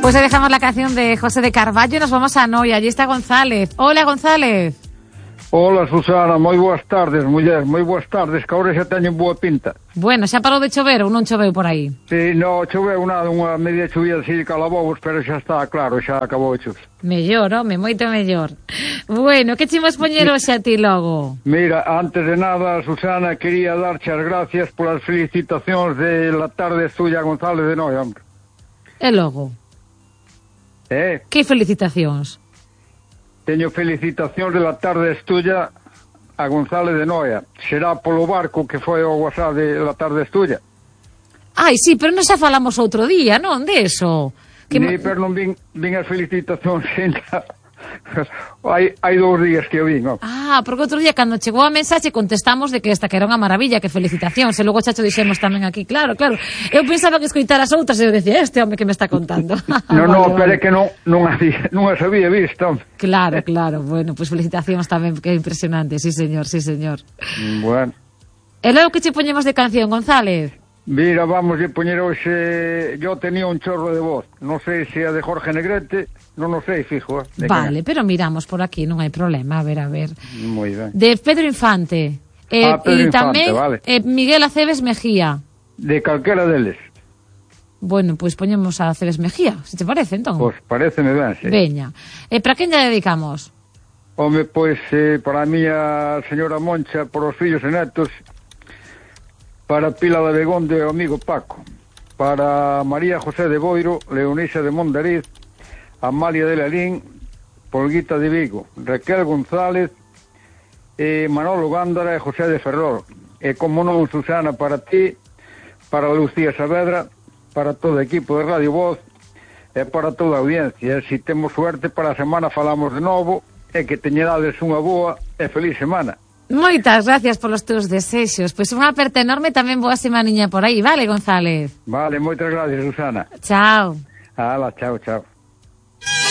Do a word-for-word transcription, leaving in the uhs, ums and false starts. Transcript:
Pues ahí dejamos la canción de José de Carballo y nos vamos a Noia. Allí está González. Hola, González. Hola, Susana, moi boas tardes, muller, moi boas tardes, que agora xa teñen boa pinta. Bueno, xa parou de chover ou non choveu por aí? Sí, non choveu nada, unha media chovida así de calabobos, pero xa está claro, xa acabou de chover. Mellor, home, moito mellor. Bueno, que chimos poñer hoxe a ti logo? Mira, antes de nada, Susana, quería darche as gracias polas felicitacións de la tarde suya González de Noia, hombre. E logo? Eh? Que felicitacións? Teño felicitacións de la tarde estuya a González de Noia. Será polo barco que foi ao WhatsApp de la tarde estuya. Ai, sí, pero non xa falamos outro día, non, de eso? Que... Ni, pero non vin, vin as felicitacións ainda. hai, hai dous días que o vin, non? Ah, porque outro día, cando chegou a mensaxe, contestamos de que esta que era unha maravilla, que felicitacións, e logo chacho dixemos tamén aquí, claro, claro. Eu pensaba que escoitar as outras, e eu decía, este home que me está contando. non, non, vale, pero vale. é que non, non, había, non as había visto, hombre. Claro, claro, bueno, pues felicitacións tamén, que é impresionante, sí señor, sí señor. Bueno. E logo que che poñemos de canción, González? Mira, vamos a poñer hoxe... Yo tenía un chorro de voz. Non sei se é de Jorge Negrete, non o sei, fijo. Eh, Vale, pero miramos por aquí, non hai problema, a ver, a ver. Moi ben. De Pedro Infante. Eh, Ah, Pedro e Infante, tamén vale. eh, Miguel Aceves Mejía. De calquera deles. Bueno, pois pues poñemos a Aceves Mejía, se te parece, entón. Pois pareceme ben, sí. Veña. E eh, para quen lle dedicamos? Home, pois, eh, para a miña señora Moncha, por os fillos e netos, para Pila de Begón de o amigo Paco, para María José de Boiro, Leonisa de Mondariz, Amalia de Lalín, Polguita de Vigo, Raquel González, eh, Manolo Gándara e José de Ferrol. E como non, Susana, para ti, para Lucía Saavedra, para todo o equipo de Radio Voz e para toda a audiencia. E se temos suerte, para a semana falamos de novo e que teñedades unha boa e feliz semana. Moitas gracias polos teus desexos. Pois unha aperta enorme, tamén boa semaniña por aí, vale, González? Vale, moitas gracias, Susana. Chao. Hala, chao, chao.